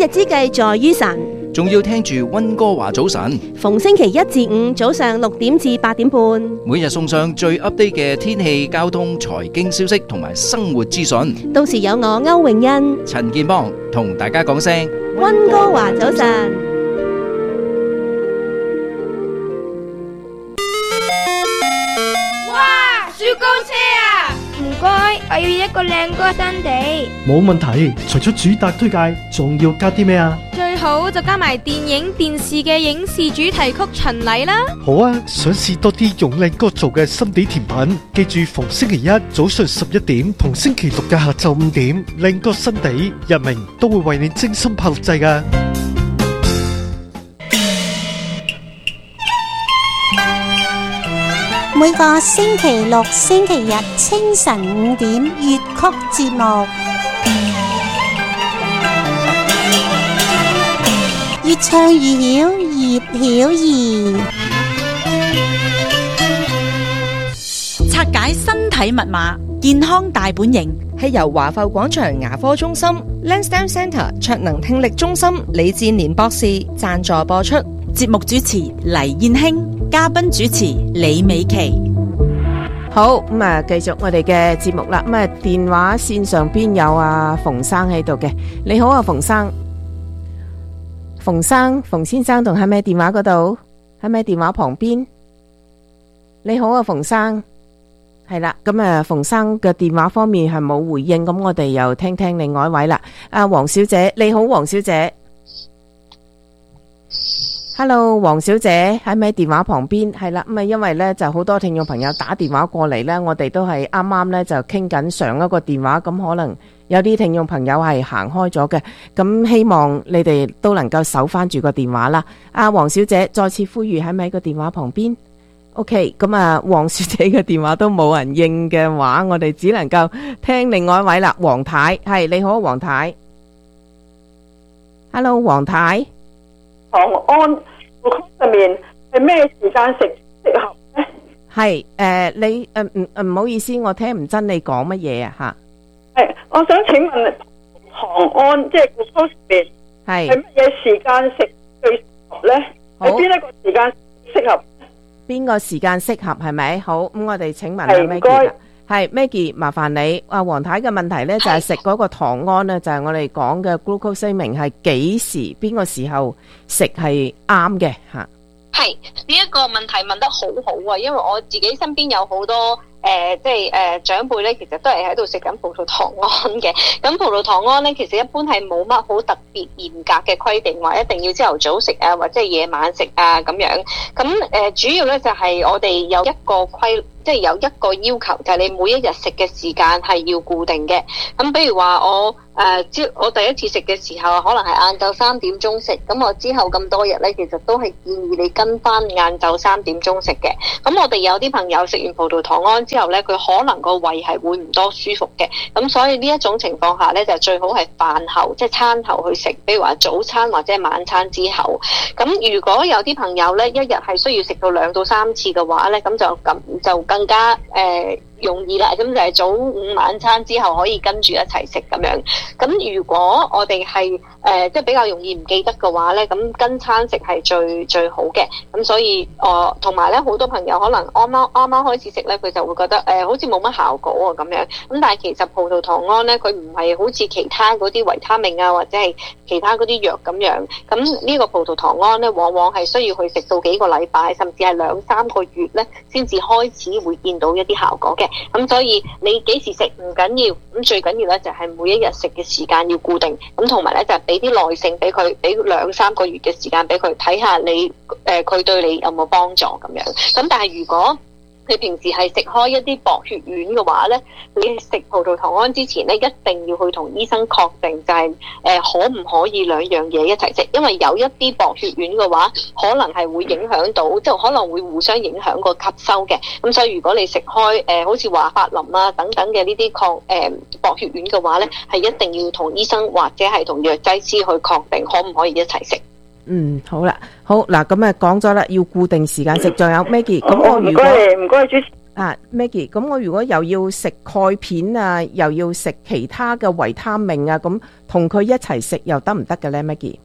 日之計在於晨， 仲要聽住溫哥華早晨， 逢星期一至五早上6點至8點半， 每日送上最 update 嘅天氣、交通、財經消息同埋生活資訊。 到時有我歐永欣、 陳健邦同大家講聲溫哥華早晨。 哇！雪糕車啊！唔該，我要一個靚歌新地。 冇問題，除咗主打推介，仲要加啲咩啊？ 最好就加埋電影電視嘅影視主題曲巡禮啦。 好啊，想試多啲用靚歌做嘅心地甜品，記住逢星期一早上11點同星期六嘅下晝5點，靚歌新地日明都會為你精心拍錄製㗎。 每個星期六、星期日清晨5點粵曲節目，越唱越曉，葉曉儀拆解身體密碼，健康大本營， 係由華埠廣場牙科中心 Lansdowne Centre 卓能聽力中心李志年博士贊助播出。 節目主持黎燕興，嘉賓主持李美琪。 好，咁繼續我哋嘅節目啦。咁電話線上邊有馮生喺度嘅。你好啊，馮生。馮先生仲喺咩電話嗰度？喺咩電話旁邊？你好啊，馮生。係啦，咁馮生嘅電話方面係冇回應，咁我哋又聽聽另外一位啦。黃小姐，你好，黃小姐。Hello， 黃小姐喺咪電話旁邊？係啦，咁因為呢就好多聽眾朋友打電話過嚟呢，我哋都係啱啱呢就傾緊上一個電話，咁可能有啲聽眾朋友係行開咗嘅，咁希望你哋都能夠守翻住個電話啦。黃小姐再次呼籲喺咪個電話旁邊 ？OK， 咁黃小姐嘅電話都冇人應嘅話，我哋只能夠聽另外一位啦。黃太，係你好，黃太。Hello， 黃太。 糖胺個曲上面係咩時間食適合咧？ 係你唔好意思，我聽唔真你講乜嘢啊吓？ 係，我想請問糖胺即係個曲上面係乜嘢時間食最適合咧？喺邊一個時間適合？ 邊個時間適合係咪？好，咁我哋請問阿 Maggie 啦。係 Maggie， 麻煩你。黃太嘅問題咧就係食嗰個糖胺咧，就係我哋講嘅 glucosamine 係幾時邊個時候食係啱嘅吓？ 係呢一個問題問得好好啊，因為我自己身邊有好多長輩咧，其實都係喺度食緊葡萄糖胺嘅。咁葡萄糖胺咧，其實一般係冇乜好特別嚴格嘅規定，話一定要朝頭早食啊，或者係夜晚食啊咁樣。咁主要咧就係我哋有一個即係有一個要求，就係你每一日食嘅時間係要固定嘅。咁比如話我第一次食嘅時候，可能係晏晝3點鐘食，咁我之後咁多日咧，其實都係建議你跟翻晏晝3點鐘食嘅。咁我哋有啲朋友食完葡萄糖胺之後咧，佢可能個胃係會唔多舒服嘅，咁所以呢一種情況下咧，就最好係飯後即係餐後去食，比如話早餐或者晚餐之後。咁如果有啲朋友咧，一日係需要食到2到3次嘅話咧，咁就更加容易啦，咁就係早午晚餐之後可以跟住一齊食咁樣。咁如果我哋係即係比較容易唔記得嘅話咧，咁跟餐食係最好嘅。咁所以同埋咧，好多朋友可能啱啱開始食咧，佢就會覺得好似冇乜效果啊咁樣。咁但係其實葡萄糖胺咧，佢唔係好似其他嗰啲維他命啊，或者係其他嗰啲藥咁樣。咁呢個葡萄糖胺咧，往往係需要去食到幾個禮拜，甚至係2-3個月咧，先至開始會見到一啲效果嘅。咁所以你幾時食唔緊要，咁最緊要咧就係每一日食嘅時間要固定，咁同埋咧就係俾啲耐性俾佢，俾2-3個月嘅時間俾佢睇下你佢對你有冇幫助咁樣。咁但係如果你平時係食開一啲薄血丸嘅話咧，你食葡萄糖胺之前咧，一定要去同醫生確定就係可唔可以兩樣嘢一齊食，因為有一啲薄血丸嘅話，可能係會影響到，即係可能會互相影響個吸收嘅。咁所以如果你食開好似華法林啊等等嘅呢啲薄血丸嘅話咧，係一定要同醫生或者係同藥劑師去確定可唔可以一齊食。 好啦，好嗱，咁講咗啦，要固定時間食。仲有 Maggie，咁我如果唔該主持 Maggie， 咁我如果又要食鈣片啊，又要食其他嘅維他命啊，咁同佢一齊食又得唔得嘅咧 ，Maggie？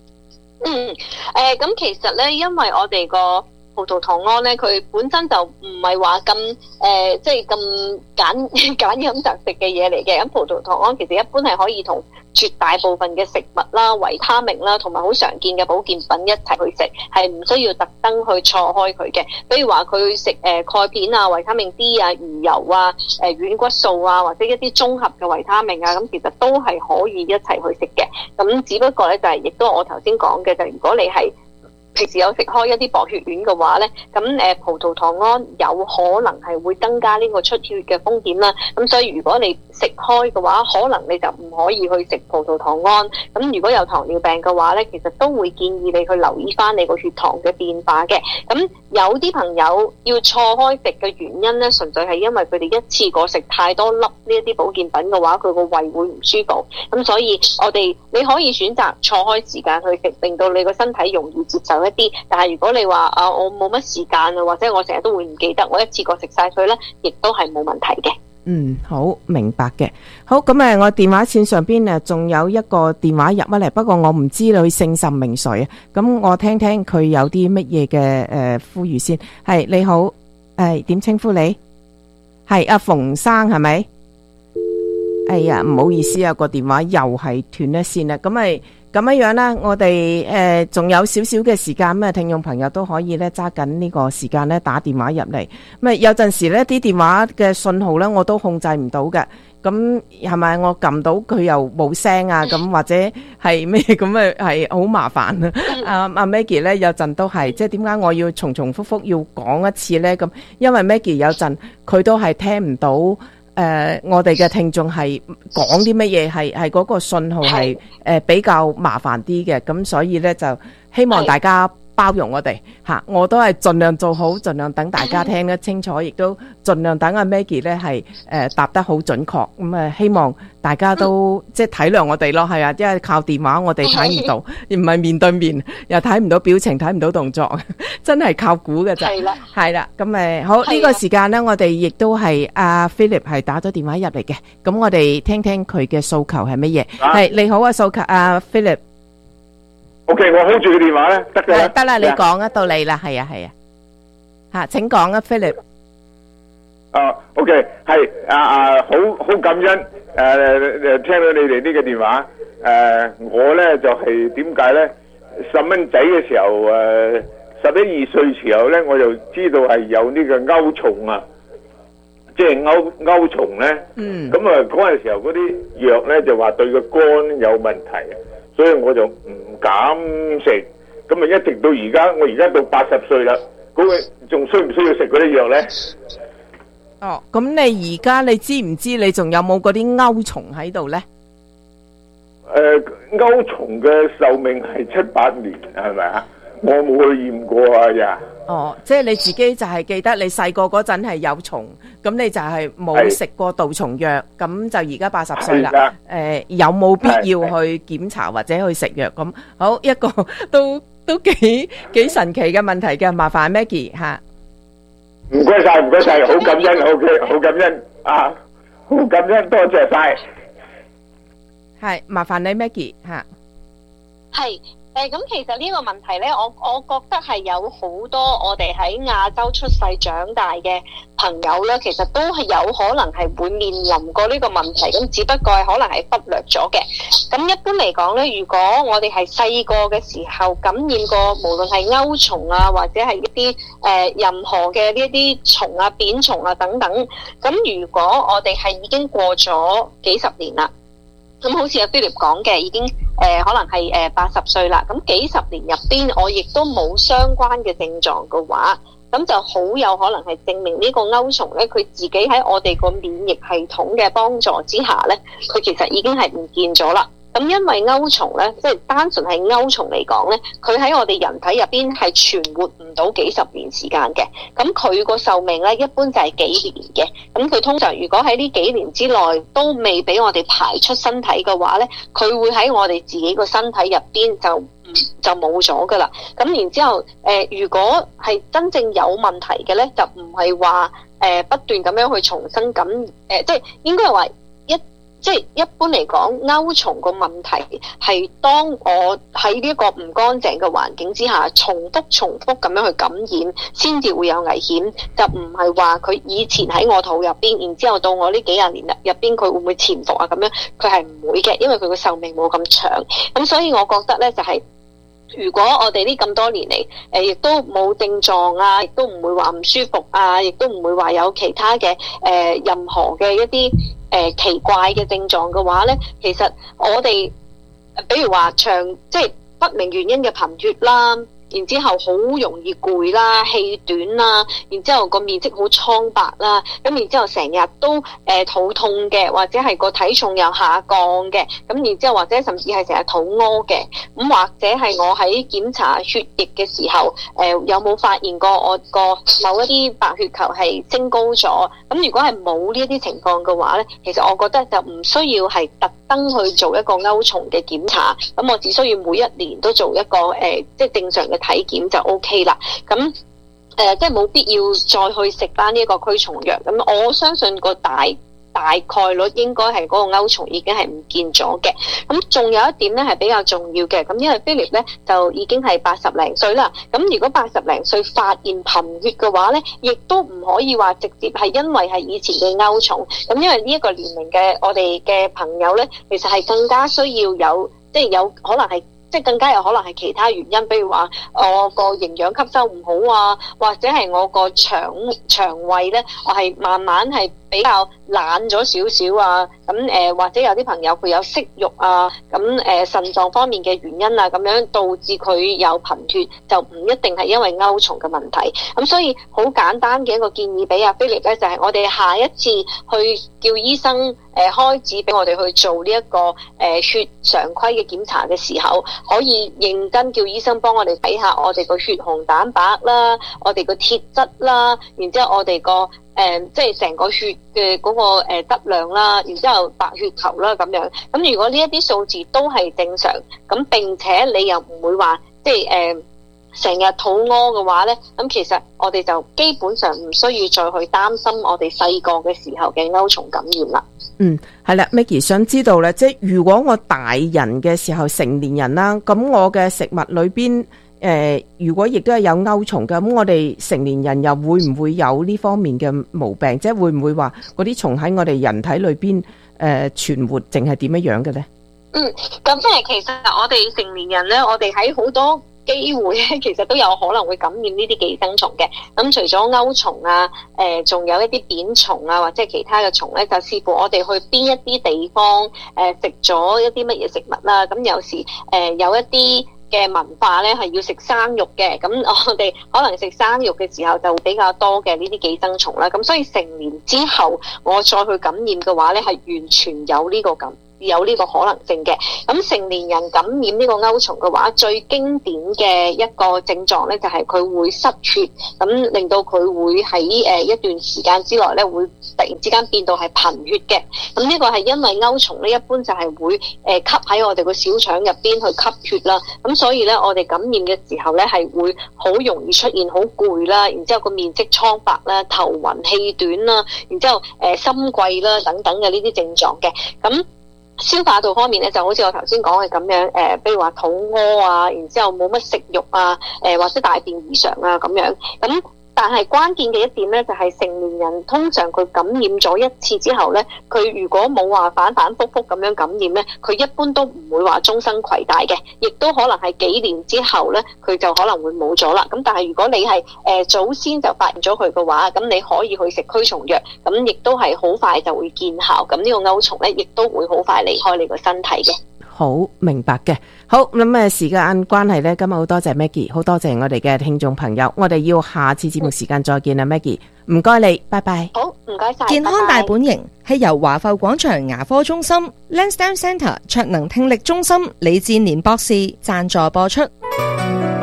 咁其實咧，因為我哋個葡萄糖胺咧，佢本身就唔係話咁即係咁揀飲擇食嘅嘢嚟嘅。咁葡萄糖胺其實一般係可以同絕大部分嘅食物啦、維他命啦，同埋好常見嘅保健品一齊去食，係唔需要特登去錯開佢嘅。比如話佢食鈣片啊、維他命 D 啊、魚油啊、軟骨素啊，或者一啲綜合嘅維他命啊，咁其實都係可以一齊去食嘅。咁只不過咧就係亦都我頭先講嘅，就如果你係平時有食開一啲薄血丸嘅話咧，咁葡萄糖胺有可能係會增加呢個出血嘅風險啦。咁所以如果你食開嘅話，可能你就唔可以去食葡萄糖胺。咁如果有糖尿病嘅話咧，其實都會建議你去留意翻你個血糖嘅變化嘅。咁有啲朋友要錯開食嘅原因咧，純粹係因為佢哋一次過食太多粒呢一啲保健品嘅話，佢個胃會唔舒服。咁所以你可以選擇錯開時間去食，令到你個身體容易接受一啲。但係如果你話我冇乜時間啊，或者我成日都會唔記得，我一次過食晒佢咧，亦都係冇問題嘅。 好明白嘅。好，咁我電話線上邊仲有一個電話入乜嚟，不過我唔知佢姓甚名誰啊。咁我聽聽佢有啲乜嘢嘅呼籲先。係，你好，點稱呼你？係阿馮生係咪？哎呀，唔好意思啊，個電話又係斷咗線啦。咁樣啦，我哋仲有少少嘅時間，咁聽眾朋友都可以咧揸緊呢個時間咧打電話入嚟。咁有陣時咧啲電話嘅信號咧我都控制唔到嘅，咁係咪我撳到佢又冇聲啊？咁或者係咩咁係好麻煩啊！阿 Maggie 咧有陣都係，即係點解我要重重複複要講一次咧？咁因為 Maggie 有陣佢都係聽唔到。我哋嘅聽眾係講啲乜嘢，係嗰個信號係比較麻煩啲嘅，咁所以咧就希望大家包容我哋吓，我都係盡量做好，盡量等大家聽得清楚，亦都盡量等阿 Maggie 咧係答得好準確，咁希望大家都即係體諒我哋咯，係啊，因為靠電話我哋睇唔到，唔係面對面，又睇唔到表情，睇唔到動作，真係靠估嘅咋。係啦，咁好呢個時間咧，我哋亦都係阿 Philip 係打咗電話入嚟嘅，咁我哋聽聽佢嘅訴求係乜嘢。係，你好啊，訴求阿 Philip。 OK， 我 hold 住個電話咧，得嘅。 得啦，你講啊，到你啦，係啊，吓，請講啊 ，Philip。 OK， 係好感恩聽到你哋呢個電話。我咧就係點解咧？細蚊仔嘅時候11、12歲時候咧，我就知道係有呢個勾蟲啊，即係勾蟲咧。咁啊嗰陣時候嗰啲藥咧就話對個肝有問題，所以我就唔敢食。咁啊一直到而家，我而家到80歲啦，嗰個仲需唔需要食嗰啲藥咧？ 咁你而家你知唔知你仲有冇嗰啲勾蟲喺度咧？ 勾蟲嘅壽命係7、8年，係咪啊？我冇去驗過啊呀！ 即係你自己就係記得你細個嗰陣係有蟲，咁你就係冇食過杜蟲藥，咁就而家80歲啦。有冇必要去檢查或者去食藥？咁好一個都幾神奇嘅問題嘅，麻煩 Maggie 吓。 唔該晒，唔該晒，好感恩，好感恩啊，好感恩，多謝晒。 係，麻煩你 Maggie 吓。 係。咁其實呢個問題呢，我覺得係有好多我哋喺亞洲出世長大嘅朋友呢，其實都係有可能係會面臨過呢個問題，咁只不過係可能係忽略咗嘅。咁一般嚟講呢，如果我哋係細個嘅時候感染過，無論係勾蟲啊，或者係一啲任何嘅呢一啲蟲啊、扁蟲啊等等，咁如果我哋係已經過咗幾十年啦。咁好似阿 Philip 講嘅，已經可能係80歲啦。咁幾十年入邊，我亦都冇相關嘅症狀嘅話，咁就好有可能係證明呢個勾蟲咧，佢自己喺我哋個免疫系統嘅幫助之下咧，佢其實已經係唔見咗啦。咁因為勾蟲咧，即係單純係勾蟲嚟講咧，佢喺我哋人體入邊係存活唔到幾十年時間嘅。咁佢個壽命咧，一般就係幾年嘅。咁佢通常如果喺呢幾年之內都未俾我哋排出身體嘅話咧，佢會喺我哋自己個身體入邊就冇咗噶啦。咁然之後如果係真正有問題嘅咧，就唔係話不斷咁樣去重新即係應該係話即係一般嚟講，鈎蟲個問題係當我喺呢一個唔乾淨嘅環境之下，重複咁樣去感染，先至會有危險。就唔係話佢以前喺我肚入邊，然之後到我呢幾廿年入邊，佢會唔會潛伏啊？咁樣佢係唔會嘅，因為佢個壽命冇咁長。咁所以我覺得咧，就係如果我哋呢咁多年嚟，亦都冇症狀啊，亦都唔會話唔舒服啊，亦都唔會話有其他嘅任何嘅一啲奇怪嘅症狀嘅話咧，其實我哋比如話即係不明原因嘅貧血啦，然之後好容易攰啦、氣短啦，然之後個面色好蒼白啦，咁然之後成日都肚痛嘅，或者係個體重又下降嘅，咁然之後或者甚至係成日肚屙嘅，咁或者係我喺檢查血液嘅時候，有冇發現過我個某一啲白血球係升高咗？咁如果係冇呢一啲情況嘅話咧，其實我覺得就唔需要係特登去做一個鈎蟲嘅檢查，咁我只需要每一年都做一個即係正常嘅體檢就 OK 啦。咁即係冇必要再去食翻呢一個驅蟲藥。咁我相信個大概率應該係嗰個鈎蟲已經係唔見咗嘅。咁仲有一點咧係比較重要嘅，咁因為 Philip 咧就已經係80零歲啦。咁如果80零歲發現貧血嘅話咧，亦都唔可以話直接係因為係以前嘅鈎蟲。咁因為呢一個年齡嘅我哋嘅朋友咧，其實係更加需要有有可能係。即係更加有可能係其他原因，比如話我個營養吸收唔好啊，或者係我個腸胃咧，我係慢慢係比較懶咗少少啊。咁或者有啲朋友佢有息肉啊，咁腎臟方面嘅原因啊，咁樣導致佢有貧血，就唔一定係因為鈎蟲嘅問題。咁所以好簡單嘅一個建議俾阿 Philip 咧，就係我哋下一次去叫醫生開指俾我哋去做呢一個血常規嘅檢查嘅時候，可以認真叫醫生幫我哋睇下我哋個血紅蛋白啦，我哋個鐵質啦，然之後我哋個即係成個血嘅嗰個質量啦，然之後白血球啦咁樣。咁如果呢一啲數字都係正常，咁並且你又唔會話即係成日肚屙嘅話咧，咁其實我哋就基本上唔需要再去擔心我哋細個嘅時候嘅鈎蟲感染啦。 係啦 ，Maggie 想知道咧，即係如果我大人嘅時候成年人啦，咁我嘅食物裏邊如果亦都係有鈎蟲嘅，咁我哋成年人又會唔會有呢方面嘅毛病？即係會唔會話嗰啲蟲喺我哋人體裏邊存活，淨係點樣嘅咧？ 咁即係其實我哋成年人咧，我哋喺好多機會咧，其實都有可能會感染呢啲寄生蟲嘅。咁除咗鈎蟲啊，仲有一啲扁蟲啊，或者係其他嘅蟲咧，就視乎我哋去邊一啲地方食咗一啲乜嘢食物啦。咁有時有一啲嘅文化咧係要食生肉嘅，咁我哋可能食生肉嘅時候就比較多嘅呢啲寄生蟲啦。咁所以成年之後我再去感染嘅話咧，係完全有呢個可能性嘅。咁成年人感染呢個鈎蟲嘅話，最經典嘅一個症狀咧就係佢會失血，咁令到佢會喺一段時間之內咧會突然之間變到係貧血嘅。咁呢個係因為鈎蟲咧一般就係會吸喺我哋個小腸入邊去吸血啦。咁所以咧我哋感染嘅時候咧係會好容易出現好攰啦，然之後個面色蒼白啦、頭暈氣短啦，然之後心悸啦等等嘅呢啲症狀嘅。咁消化道方面咧，就好似我頭先講嘅咁樣，比如話肚屙啊，然之後冇乜食慾啊，或者大便異常啊咁樣。咁但係關鍵嘅一點咧，就係成年人通常佢感染咗一次之後咧，佢如果冇話反反覆覆咁樣感染咧，佢一般都唔會話終生攜帶嘅，亦都可能係幾年之後咧，佢就可能會冇咗啦。咁但係如果你係早先就發現咗佢嘅話，咁你可以去食驅蟲藥，咁亦都係好快就會見效。咁呢個鈎蟲咧，亦都會好快離開你個身體嘅。 好明白嘅，好咁時間關係呢，今日好多謝 Maggie， 好多謝我哋嘅聽眾朋友，我哋要下次節目時間再見啦，Maggie， 唔該你，拜拜。 好，唔該晒。 健康大本營係由華埠廣場牙科中心 Lansdowne Centre 卓能聽力中心李志年博士贊助播出。